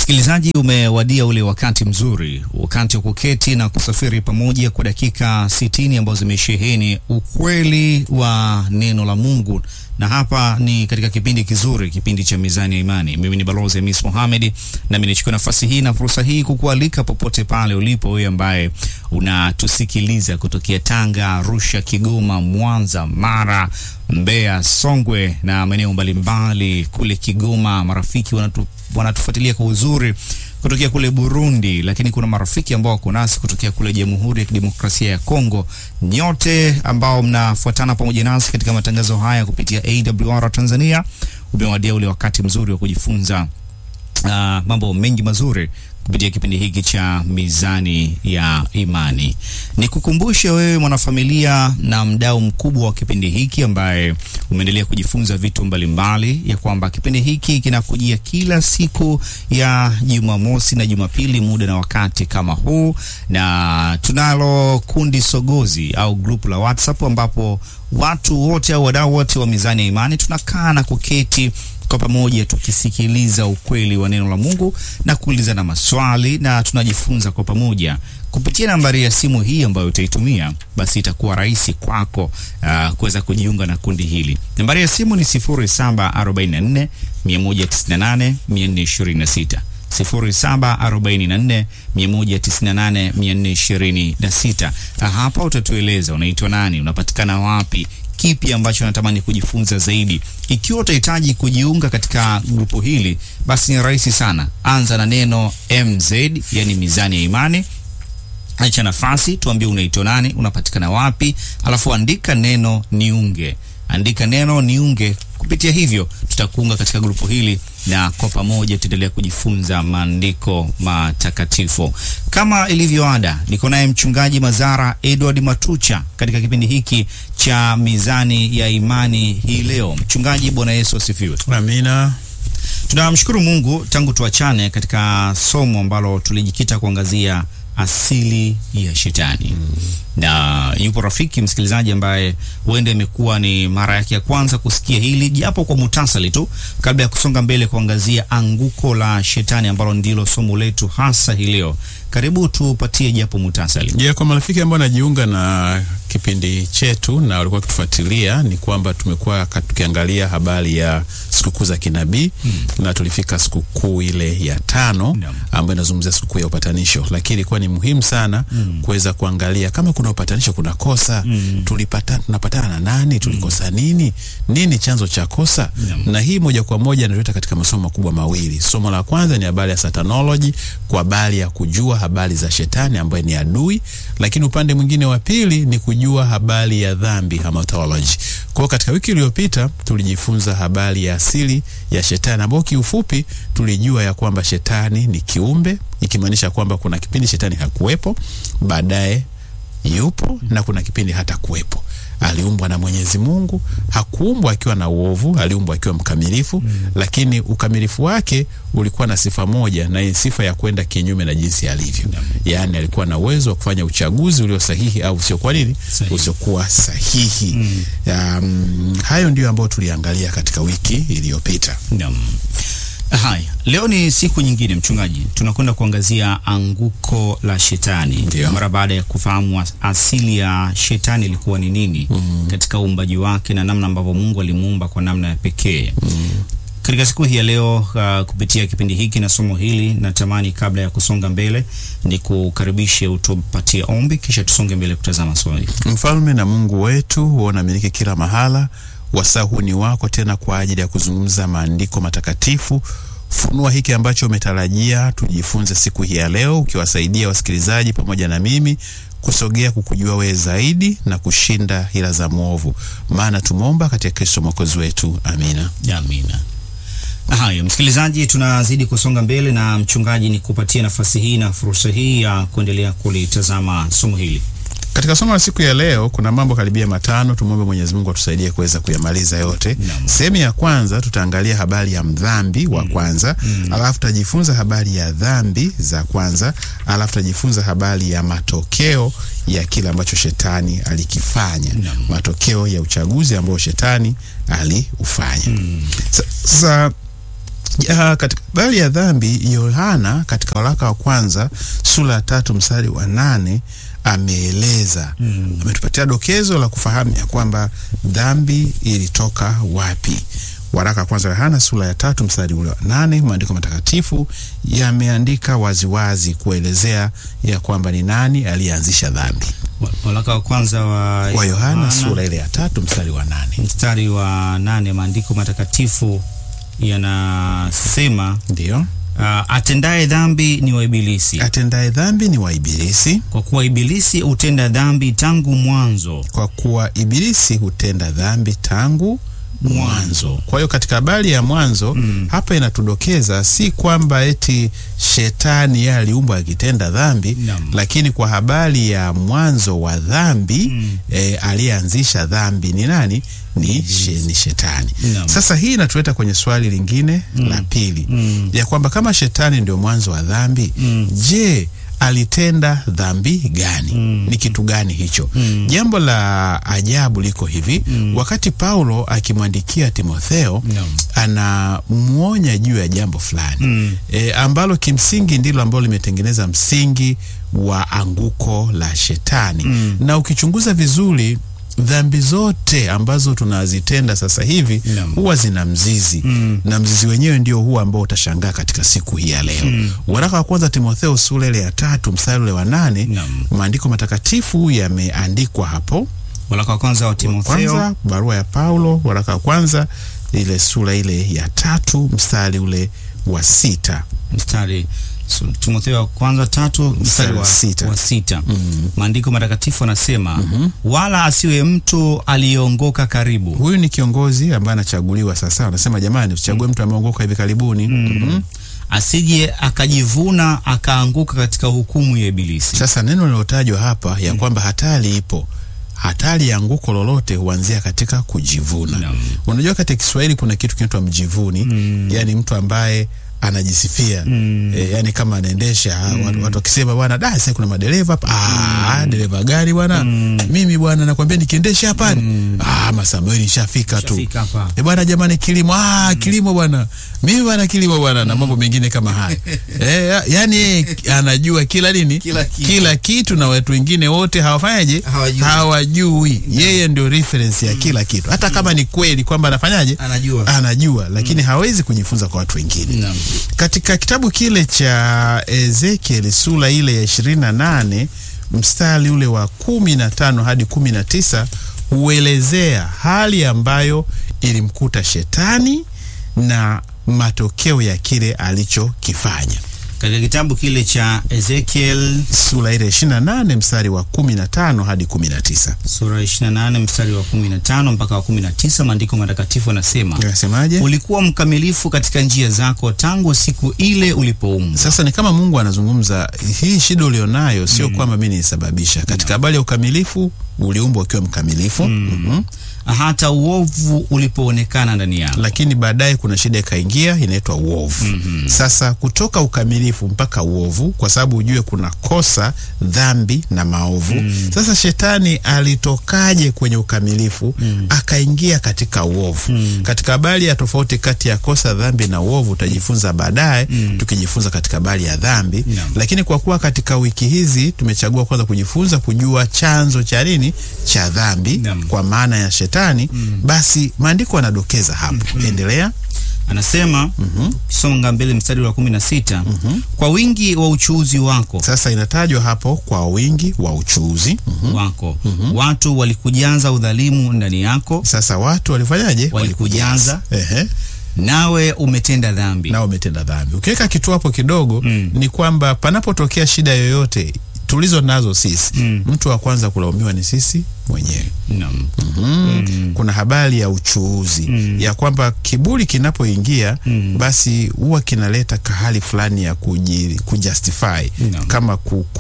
Msikilizaji, umewadia ule wakati mzuri, wakati wa kuketi na kusafiri pamoja kwa dakika 60 ambazo zimesheheni ukweli wa neno la Mungu. Na hapa ni katika kipindi kizuri, kipindi cha Mizani ya Imani. Mimi ni Balozi Hamis Mohamed, na mimi nichukue nafasi hii na fursa hii kukualika popote pale ulipo, wewe ambaye unatusikiliza kutokea Tanga, Arusha, Kigoma, Mwanza, Mara, Mbeya, Songwe na maeneo mbalimbali kule Kigoma. Marafiki wanatufuatilia kwa uzuri kutokea kule Burundi, lakini kuna marafiki ambao wako nasi kutokea kule Jamhuri ya Kidemokrasia ya Kongo. Nyote ambao mnafuatana pamoja nasi katika matangazo haya kupitia AWR Tanzania, umewadia ule wakati mzuri wa kujifunza mambo mengi mazuri kupitia kipindi hiki cha Mizani ya Imani. Nikukumbushe wewe mwanafamilia na mdau mkubwa wa kipindi hiki ambaye umeendelea kujifunza vitu mbalimbali, ya kwamba kipindi hiki kinakujia kila siku ya Jumamosi na Jumapili muda na wakati kama huu, na tunalo kundi sogozi au group la WhatsApp ambapo watu wote au wadau wote wa Mizani ya Imani tunakaa na kuketi kwa pamoja tukisikiliza ukweli wa neno la Mungu na kuulizana maswali, na tunajifunza kwa pamoja. Kupitia nambari ya simu hii ambayo utaitumia, basi itakuwa rahisi kwako kuweza kujiunga na kundi hili. Nambari ya simu ni 0744 198 426. 0744 198 426. Hapa utatueleza unaitwa nani, unapatikana wapi, kipi ambacho unatamani kujifunza zaidi. Ikiwa utahitaji kujiunga katika grupu hili, basi ni rahisi sana. Anza na neno MZ, yani Mizani ya Imani. Acha nafasi, tuambie unaitwa nani, unapatikana wapi, alafu andika neno niunge. Andika neno niunge. Kupitia hivyo tutakuunga katika grupu hili, na kwa pamoja tutaendelea kujifunza maandiko matakatifu. Kama ilivyo ada, niko naye mchungaji Mazara Edward Matucha katika kipindi hiki cha Mizani ya Imani hii leo. Mchungaji, Bwana Yesu asifiwe. Amina. Tunamshukuru Mungu tangu tuachane katika somo ambalo tulijikita kuangazia asili ya shetani. Na yupo rafiki msikilizaji ambaye huenda imekuwa ni mara yake ya kwanza kusikia hili, japo kwa muhtasari tu, kabla ya kusonga mbele kuangazia anguko la shetani ambalo ndilo somo letu hasa hii leo. Karibu tupatie japo muhtasari. Kwa marafiki ambao wanajiunga na kipindi chetu na walikuwa kutufuatilia, ni kwamba tumekuwa tukiangalia habari ya sikukuu za kinabii, na tulifika sikukuu ile ya 5 ambayo inazungumzia sikukuu ya upatanisho. Lakini ilikuwa ni muhimu sana kuweza kuangalia kama kuna upatanisho, kuna kosa, tunapatana na nani, tulikosa nini chanzo cha kosa. Na hii moja kwa moja inaleta katika masomo makubwa mawili. Somo la kwanza ni habari ya satanology, kwa habari ya kujua habari za shetani ambaye ni adui, lakini upande mwingine wa pili ni kujua habari ya dhambi, hamartology. Kwa katika wiki iliyopita tulijifunza habari ya asili ya shetani, ambapo kiufupi tulijua ya kwamba shetani ni kiumbe, ikimaanisha kwamba kuna kipindi shetani hakuwepo, baadaye yupo, na kuna kipindi hata kuwepo. Aliumbwa na Mwenyezi Mungu, hakuumbwa akiwa na uovu, aliumbwa akiwa mkamilifu, lakini ukamilifu wake ulikuwa na sifa moja, na sifa ya kwenda kinyume na jinsi alivyo. Yaani alikuwa na uwezo wa kufanya uchaguzi ulio sahihi au usiokuwa sahihi. Hayo ndio ambayo tuliangalia katika wiki iliyopita. Haya, leo ni siku nyingine mchungaji, tunakwenda kuangazia anguko la shetani. Mara baada ya kufahamu asili ya shetani ilikuwa ni nini katika uumbaji wake na namna ambavyo Mungu alimuumba kwa namna ya pekee. Katika siku hii ya leo, kupitia kipindi hiki na somo hili, natamani kabla ya kusonga mbele ni kukaribishe utupatie ombi, kisha tusonge mbele kutazama swali. Mfalme na Mungu wetu, unamiliki kila mahala, wasaa huu ni wako tena kwa ajili ya kuzungumza maandiko matakatifu. Funua hiki ambacho umetarajia tujifunze siku hii ya leo, ukiwasaidia wasikilizaji pamoja na mimi kusogea kukujua wewe zaidi na kushinda hila za mwovu. Maana tumeomba katika Kristo Mwokozi wetu. Amina. Amina. Haya, msikilizaji, tunazidi kusonga mbele na mchungaji ni kupatia nafasi hii na fursa hii ya kuendelea kulitazama somo hili. Katika somo la siku ya leo kuna mambo karibia 5, tumwombe Mwenyezi Mungu atusaidie kuweza kuyamaliza yote. Sehemu ya kwanza tutaangalia habari ya mdhambi wa kwanza, alafu tutajifunza habari ya dhambi za kwanza, alafu tutajifunza habari ya matokeo ya kila ambacho shetani alikifanya, matokeo ya uchaguzi ambao shetani aliufanya. Sasa Katika habari ya dhambi, Yohana katika waraka wa kwanza sura ya 3 mstari wa 8 ameeleza, ametupatia dokezo la kufahamu ya kwamba dhambi ilitoka wapi. Waraka wa kwanza Yohana sura ya 3 mstari wa 8, maandiko matakatifu yameandika waziwazi kuelezea ya kwamba ni nani aliyeanzisha dhambi. Waraka wa kwanza wa Yohana sura ile ya 3 mstari wa 8. Mstari wa 8, maandiko matakatifu yanasema, ndio, atendaye dhambi ni wa Ibilisi. Atendaye dhambi ni wa Ibilisi. Kwa kuwa Ibilisi hutenda dhambi tangu mwanzo. Kwa kuwa Ibilisi hutenda dhambi tangu mwanzo. Kwa hiyo katika habari ya mwanzo, hapa inatudokeza si kwamba eti shetani yeye aliumbwa akitenda dhambi, lakini kwa habari ya mwanzo wa dhambi, aliyeanzisha dhambi ni nani? Ni shetani. Sasa hii inatuleta kwenye swali lingine la pili, ya kwamba kama shetani ndio mwanzo wa dhambi, je, alitenda dhambi gani? Ni kitu gani hicho? Jambo la ajabu liko hivi, wakati Paulo akimwandikia Timotheo, anamuonya juu ya jambo fulani ambalo kimsingi ndilo ambalo limetengeneza msingi wa anguko la shetani. Na ukichunguza vizuri, dhambi zote ambazo tunazitenda sasa hivi huwa zina mzizi, na mzizi wenyewe ndio huwa ambao utashangaa katika siku hii ya leo. Waraka wa kwanza Timotheo sura ile ya 3 mstari wa 8, maandiko matakatifu yameandikwa hapo. Waraka wa kwanza wa Timotheo, barua ya Paulo, waraka wa kwanza ile sura ile ya 3 mstari ule wa 6. Timotheo wa kwanza 3 mstari wa 6. Maandiko matakatifu anasema, wala asiwe mtu aliongoka karibu. Huyu ni kiongozi ambaye anachaguliwa sasa. Anasema jamani, usichague mtu ameongoka hivi karibuni. Asije akajivuna akaanguka katika hukumu ya Ibilisi. Sasa neno lilotajwa hapa ya kwamba hatari ipo. Hatari ya anguko lolote huanzia katika kujivuna. Unajua katika Kiswahili kuna kitu kinaitwa mjivuni, yani mtu ambaye anajisifia. Yani kama anaendesha, watu wakisema bwana, sasa kuna madereva hapa, dereva gari bwana, mimi bwana nakwambia nikiendesha hapa, Masamueli nishafika tu. Bwana jamani, kilimo, kilimo bwana, mimi bwana kilimo bwana, na mambo mengine kama haya. Yani anajua kila kitu, na watu wengine wote hawafanyaje? Hawajui. Yeye ndio reference ya kila kitu. Hata kama ni kweli kwamba anafanyaje? Anajua, lakini hawezi kujifunza kwa watu wengine. Katika kitabu kile cha Ezekiel sura ile ya 28 mstari ule wa 15 hadi 19 huelezea hali ambayo ilimkuta shetani na matokeo ya kile alichokifanya. Katika kitabu kile cha Ezekiel sura ile 28 mstari wa 15 hadi 19. Sura 28 mstari wa 15 mpaka wa 19, maandiko matakatifu yanasemaje? Ulikuwa mkamilifu katika njia zako tangu siku ile ulipoumbwa. Sasa ni kama Mungu anazungumza, hii shida ulionayo sio kwamba mimi nisababisha. Katika habari ya ukamilifu, uliumbwa ukiwa mkamilifu. Hata uovu ulipoonekana ndani yako. Lakini baadaye kuna shida ikaingia, inaitwa uovu. Sasa kutoka ukamilifu mpaka uovu, kwa sababu ujue kuna kosa, dhambi na maovu. Sasa shetani alitokaje kwenye ukamilifu akaingia katika uovu? Katika habari ya tofauti kati ya kosa, dhambi na uovu utajifunza baadaye, tukijifunza katika habari ya dhambi. Lakini kwa kuwa katika wiki hizi tumechagua kwanza kujifunza kujua chanzo cha nini cha dhambi, kwa maana ya shetani, basi maandiko yanadokeza hapo. Endelea. Anasema kisonga mbele mstari wa 16, kwa wingi wa uchuuzi wako. Sasa inatajwa hapo kwa wingi wa uchuuzi wako. Watu walikujaza udhalimu ndani yako. Sasa watu walifanyaje? Walikujaza. Nawe umetenda dhambi. Ukiweka kitu hapo kidogo, ni kwamba panapotokea shida yoyote tulizo nazo sisi, mtu wa kwanza kulaumiwa ni sisi mwenyewe. Kuna habari ya uchuuzi ya kwamba kiburi kinapoingia, basi huwa kinaleta kahali fulani ya kujustify, kama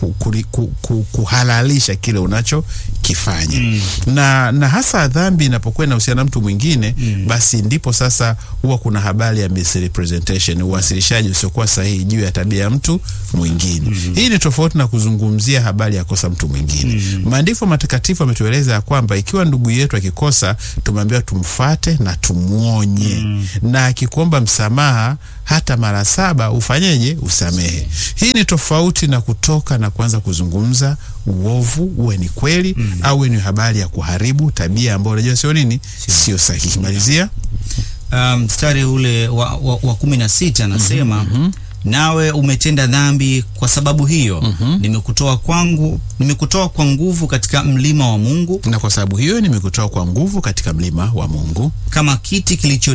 kuhalalisha kile unachokifanya. Na hasa dhambi inapokuwa inahusiana na mtu mwingine, basi ndipo sasa huwa kuna habari ya misrepresentation, uwasilishaji usiokuwa sahihi juu ya tabia ya mtu mwingine. Hii ni tofauti na kuzungumzia habari ya kosa mtu mwingine. Maandiko matakatifu yametueleza ya kwamba ikiwa ndugu yetu akikosa, tumeambiwa tumfuate na tumuonye. Na akikuomba msamaha, hata mara 7 ufanyeje? Usamehe. Hii ni tofauti na kutoka na kuanza kuzungumza uovu, uwe ni kweli au ni habari ya kuharibu tabia ambayo unajua sio nini, sio sahihi. Malizia mstari ule wa 16 anasema nawe umetenda dhambi, kwa sababu hiyo nimekutoa kwa nguvu katika mlima wa Mungu, na kwa sababu hiyo nimekutoa kwa nguvu katika mlima wa Mungu, kama kitu kilicho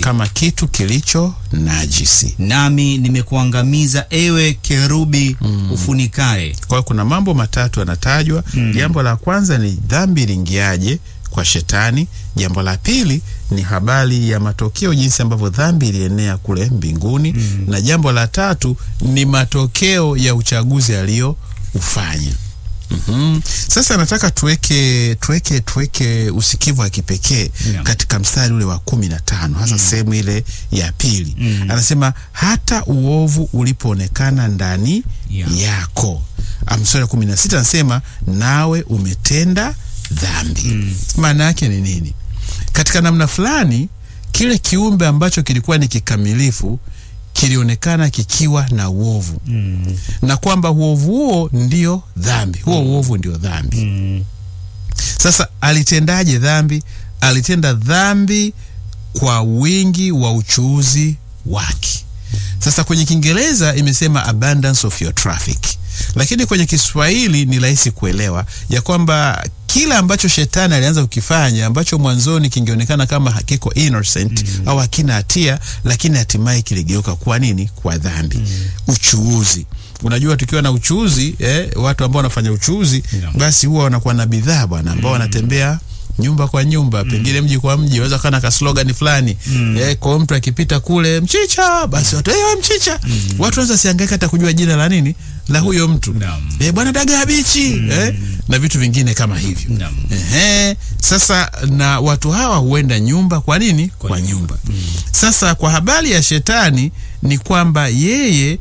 najisi, nami nimekuangamiza ewe kerubi ufunikae. Kwa kuna mambo matatu yanatajwa. Jambo la kwanza ni dhambi lingiaje kwa shetani. Jambo la pili ni habari ya matokeo, jinsi ambavyo dhambi ilienea kule mbinguni. Na jambo la tatu ni matokeo ya uchaguzi aliyoufanya. Sasa nataka tuweke usikivu wa kipekee katika mstari ule wa 15, hasa sehemu ile ya pili. Anasema hata uovu ulipoonekana ndani yako. Mstari wa 16 anasema nawe umetenda dhambi. Maana yake ni nini? Katika namna fulani kile kiumbe ambacho kilikuwa ni kikamilifu kilionekana kikiwa na uovu, na kwamba uovu huo ndio dhambi. Uovu ndio dhambi. Sasa alitendaje dhambi? Alitenda dhambi kwa wingi wa uchuuzi wake. Sasa kwenye Kiingereza imesema abundance of your traffic, lakini kwenye Kiswahili ni rahisi kuelewa ya kwamba kila ambacho shetani alianza kukifanya ambacho mwanzoni kingeonekana kama hakiko innocent au hakina hatia, lakini hatimaye kiligeuka kuwa nini? Kwa dhambi. Uchuuzi. Unajua tukiwa na uchuuzi, watu ambao wanafanya uchuuzi basi huwa wanakuwa na bidhaa bwana, ambao wanatembea nyumba kwa nyumba, pengine mji kwa mji, waweza kana ka slogan fulani. Kwa mtu akipita kule mchicha, basi watu mchicha. Watu wanaweza siangaika hata kujua jina la nini la huyo mtu. Bwana dagaa bichi, na vitu vingine kama hivyo. Sasa na watu hawa huenda nyumba kwa nini? Kwa nyumba. Sasa kwa habari ya shetani ni kwamba yeye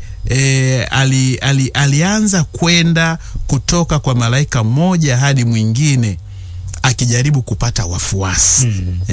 alianza kwenda kutoka kwa malaika mmoja hadi mwingine akijaribu kupata wafuasi.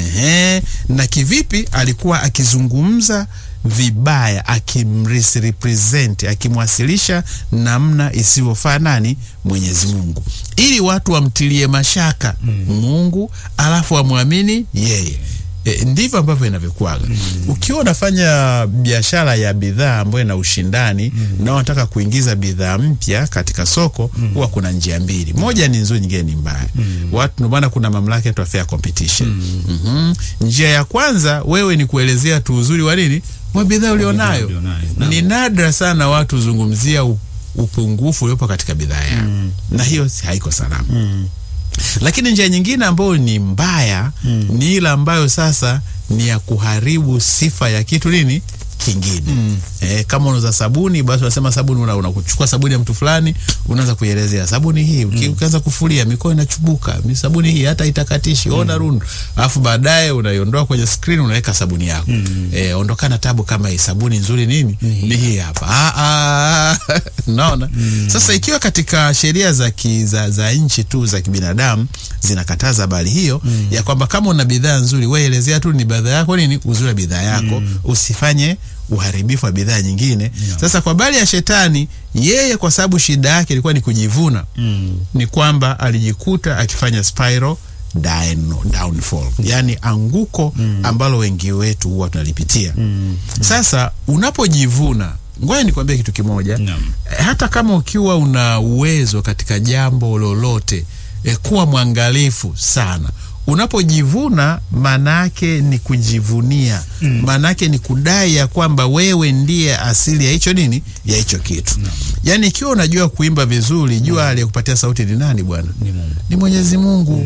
Na kivipi? Alikuwa akizungumza vibaya, akimrepresent, akimwasilisha namna isiyofaa nani? Mwenyezi Mungu, ili watu wamtilie mashaka Mungu alafu wamwamini yeye. Ndivyo ambavyo inavyokuwa. Ukiwa unafanya biashara ya bidhaa ambayo ina ushindani na unataka kuingiza bidhaa mpya katika soko, huwa kuna njia mbili. Moja ni nzuri, nyingine ni mbaya. Watu ndio maana kuna mamlaka ya fair competition. Njia ya kwanza wewe ni kuelezea tu uzuri wa nini? Wa bidhaa ulionayo. Ni nadra sana watu zungumzia upungufu uliopo katika bidhaa yao. Na hiyo haiko salama. Lakini njia nyingine ambayo ni mbaya ni ile ambayo sasa ni ya kuharibu sifa ya kitu nini kingine. Kama unauza sabuni, basi unasema sabuni, unakuchukua sabuni ya mtu fulani, unaanza kuielezea sabuni hii ukianza kufulia mikono inachubuka, sabuni hii hata itakatishi, ona rundu. Alafu baadaye unaiondoa kwenye screen, unaweka sabuni yako. Ondokana tabu kama hii, sabuni nzuri nini ni hii hapa. Naona sasa ikiwa katika sheria za nchi tu za kibinadamu zinakataza bali hiyo ya kwamba kama una bidhaa nzuri, wewe elezea tu ni bidhaa yako nini, uzuri wa bidhaa yako, usifanye uharibifu wa bidhaa nyingine. Sasa kwa bali ya shetani, yeye kwa sababu shida yake ilikuwa ni kujivuna, ni kwamba alijikuta akifanya spiral downfall, yani anguko ambalo wengi wetu huwa tunalipitia. Sasa unapojivuna, ngoja nikwambie kitu kimoja. Hata kama ukiwa una uwezo katika jambo lolote, kuwa mwangalifu sana. Unapojivuna manake ni kujivunia, manake ni kudai ya kwamba wewe ndiye asili ya hicho nini, ya hicho kitu. Yani ikiwa unajua kuimba vizuri, jua aliyekupatia sauti ni nani bwana? Ni Mwenyezi Mungu.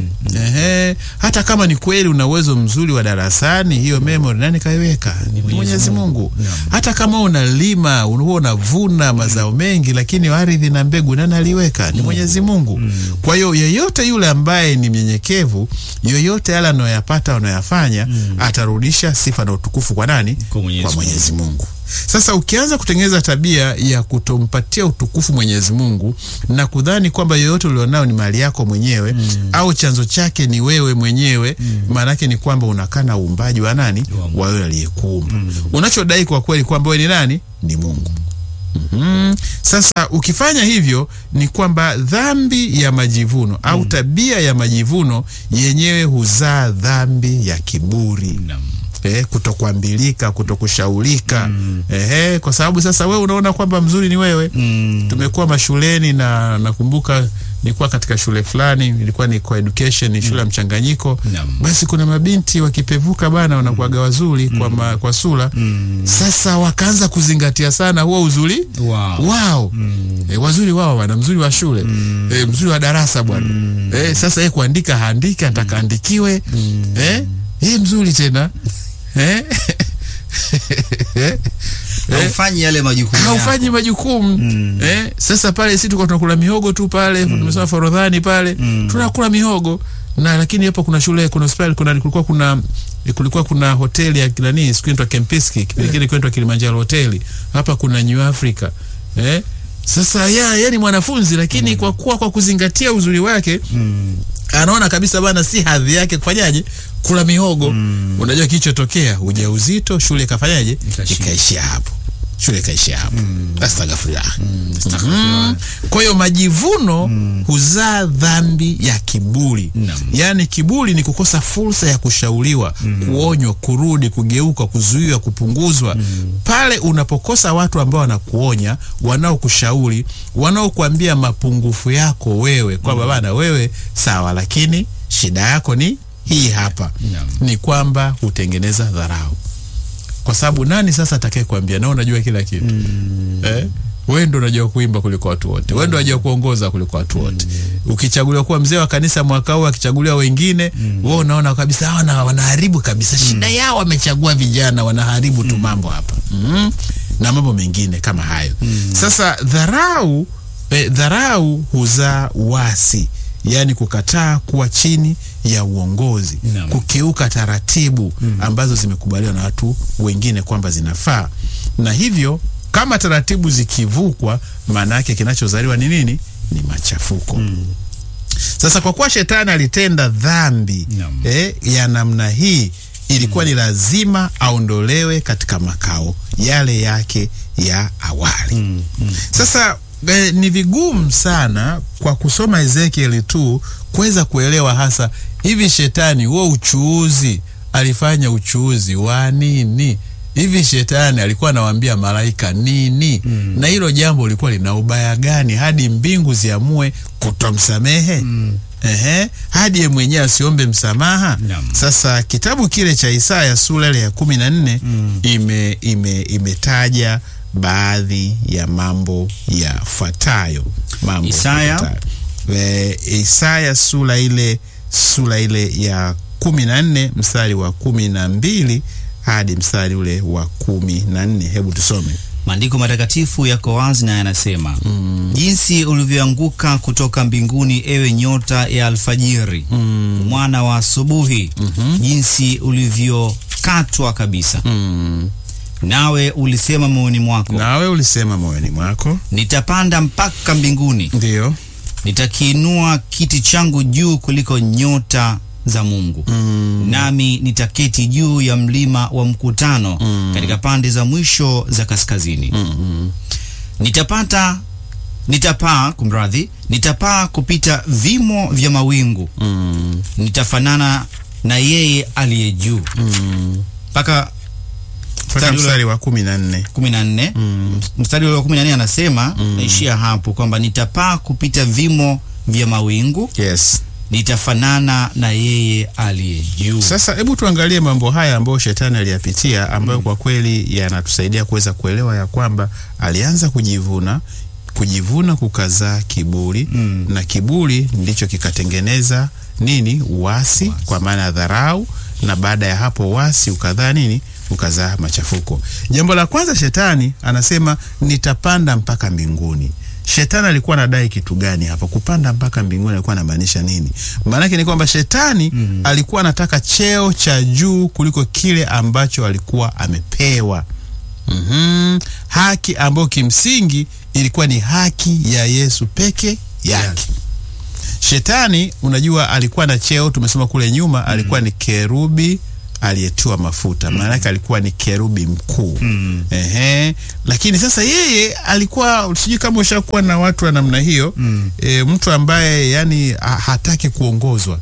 Hata kama ni kweli una uwezo mzuri wa darasani, hiyo memory nani kaiweka? Ni Mwenyezi Mungu. Hata kama unalima, unavuna mazao mengi, lakini ardhi na mbegu nani aliweka? Ni Mwenyezi Mungu. Kwa hiyo yeyote yule ambaye ni mnyenyekevu, yoyote yale anayopata anayofanya, atarudisha sifa na utukufu kwa nani? Kwa Mwenyezi Mungu. Sasa ukianza kutengeneza tabia ya kutompatia utukufu Mwenyezi Mungu na kudhani kwamba yoyote ulionao ni mali yako mwenyewe au chanzo chake ni wewe mwenyewe, maana yake ni kwamba unakana uumbaji wa nani? Wa wewe aliyekuumba. Unachodai kwa kweli kwamba wewe ni nani? Ni Mungu. Sasa ukifanya hivyo ni kwamba dhambi ya majivuno au tabia ya majivuno yenyewe huzaa dhambi ya kiburi. Kutokuambilika, kutokushaulika. Kwa sababu sasa wewe unaona kwamba mzuri ni wewe. Tumekuwa mashuleni na nakumbuka nilikuwa katika shule fulani, ilikuwa ni co-education, ni shule ya mchanganyiko. Basi kuna mabinti wakipevuka bana wanakuwaga wazuri kwa sura. Sasa wakaanza kuzingatia sana huo uzuri wao. Wazuri wao wana mzuri wa shule. Mzuri wa darasa bwana. Sasa kuandika haandiki, atakaandikiwe. Mzuri tena. Haufanyi yale majukumu. Haufanyi majukumu. Sasa pale sisi tulikuwa tunakula mihogo tu pale, tumesema Forodhani pale, tunakula mihogo. Na lakini hapo kuna shule, kuna hospitali, kulikuwa kuna hoteli ya nani, siku inaitwa Kempiski, kipindi kile inaitwa Kilimanjaro hoteli. Hapa kuna New Africa. Sasa yeye ni mwanafunzi lakini kwa kuzingatia uzuri wake, anaona kabisa bana si hadhi yake kufanyaje kula mihogo. Unajua kilichotokea? Ujauzito, shule kafanyaje? Ikaishia hapo. Shule ikaishia hapo. Astaghfirullah. Kwa hiyo majivuno huzaa dhambi ya kiburi. Yaani kiburi ni kukosa fursa ya kushauriwa, kuonywa, kurudi, kugeuka, kuzuiwa, kupunguzwa. Pale unapokosa watu ambao wanakuonya, wanaokushauri, wanaokuambia mapungufu yako wewe, kwamba bana wewe sawa lakini shida yako ni hii hapa. Ni kwamba hutengeneza dharau. Kwa sababu nani sasa atakaye kuambia na unajua kila kitu? Wewe ndio unajua kuimba kuliko watu wote. Wewe ndio unajua kuongoza kuliko watu wote. Ukichaguliwa kuwa mzee wa kanisa mwaka huu, akichaguliwa wengine, wewe unaona kabisa wanaharibu kabisa. Shida yao wamechagua vijana, wanaharibu tu mambo hapa. Na mambo mengine kama hayo. Sasa dharau huzaa uasi. Yaani kukataa kuwa chini ya uongozi, kukiuka taratibu ambazo zimekubaliwa na watu wengine kwamba zinafaa. Na hivyo kama taratibu zikivukwa, maana yake kinachozaliwa ni nini? Ni machafuko. Sasa kwa kuwa shetani alitenda dhambi ya namna hii, ilikuwa ni lazima aondolewe katika makao yale yake ya awali. Sasa ni vigumu sana kwa kusoma Ezekiel tu kuweza kuelewa hasa hivi shetani huo uchuuzi alifanya uchuuzi wa nini? Hivi shetani alikuwa anawaambia malaika nini? Na hilo jambo lilikuwa lina ubaya gani hadi mbingu ziamue kutomsamehe? Hadi yeye mwenyewe asiombe msamaha. Sasa kitabu kile cha Isaya sura ya 14 imetaja baadhi ya mambo yafuatayo. Isaya sura ile ya 14 mstari wa 12 hadi mstari ule wa 14. Hebu tusome. Maandiko matakatifu yako wazi na yanasema, jinsi ulivyoanguka kutoka mbinguni ewe nyota ya alfajiri, mwana wa asubuhi, jinsi ulivyokatwa kabisa. Nawe ulisema moyoni mwako, nitapanda mpaka mbinguni. Ndio. Nitakiinua kiti changu juu kuliko nyota za Mungu. Nami nitaketi juu ya mlima wa mkutano katika pande za mwisho za kaskazini. Nitapaa kupita vimo vya mawingu. Nitafanana na yeye aliye juu. Mpaka mstari wa 14. Mstari wa 14 anasema, naishia hapo kwamba nitapaa kupita vimo vya mawingu. Nitafanana na yeye aliye juu. Sasa hebu tuangalie mambo haya ambayo shetani aliyapitia, ambayo kwa kweli yanatusaidia kuweza kuelewa ya kwamba alianza kujivuna kukazaa kiburi, na kiburi ndicho kikatengeneza nini? Uasi, kwa maana ya dharau, na baada ya hapo uasi ukadhaa nini? Ukazaa machafuko. Jambo la kwanza, shetani anasema nitapanda mpaka mbinguni. Shetani alikuwa anadai kitu gani hapa? Kupanda mpaka mbinguni alikuwa anamaanisha nini? Maana yake ni kwamba shetani alikuwa anataka cheo cha juu kuliko kile ambacho alikuwa amepewa. Haki ambayo kimsingi ilikuwa ni haki ya Yesu peke yake. Shetani, unajua, alikuwa na cheo, tumesema kule nyuma, alikuwa ni kerubi aliyetiwa mafuta. Maana yake alikuwa ni kerubi mkuu. Lakini sasa yeye alikuwa, sijui kama ushakuwa na watu wa namna hiyo, mtu ambaye yani hataki kuongozwa.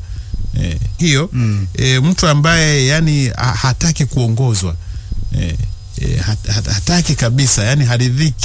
Mtu ambaye yani hataki kuongozwa. Hataki kabisa, yani haridhiki